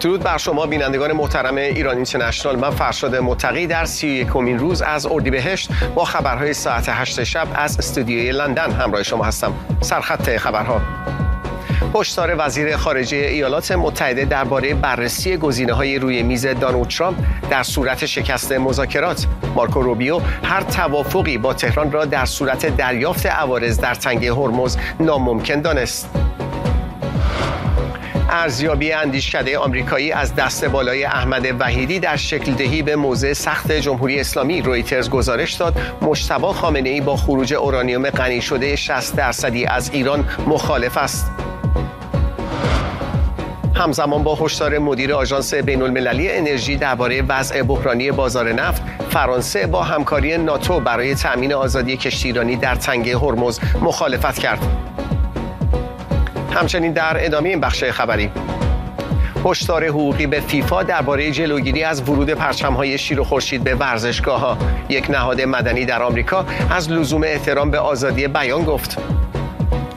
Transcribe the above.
درود بر شما بینندگان محترم ایران اینترنشنال. من فرشاد متقی در 31مین روز از اردیبهشت با خبرهای ساعت 8 شب از استودیوی لندن همراه شما هستم. سرخط خبرها: هشدار وزیر خارجه ایالات متحده درباره بررسی گزینه‌های روی میز دونالد ترامپ در صورت شکست مذاکرات. مارکو روبیو هر توافقی با تهران را در صورت دریافت عوارض در تنگه هرمز ناممکن دانست. ارزیابی اندیشکده آمریکایی از دست بالای احمد وحیدی در شکل دهی به موضع سخت جمهوری اسلامی. رویترز گزارش داد مجتبی خامنه‌ای با خروج اورانیوم غنی شده 60% از ایران مخالف است. همزمان با هشدار مدیر آژانس بین‌المللی انرژی درباره وضع بحرانی بازار نفت، فرانسه با همکاری ناتو برای تأمین آزادی کشتی ایرانی در تنگه هرمز مخالفت کرد. همچنین در ادامه این بخش خبری، هشدار حقوقی به فیفا درباره جلوگیری از ورود پرچم‌های شیر و خورشید به ورزشگاه‌ها. یک نهاد مدنی در آمریکا از لزوم احترام به آزادی بیان گفت.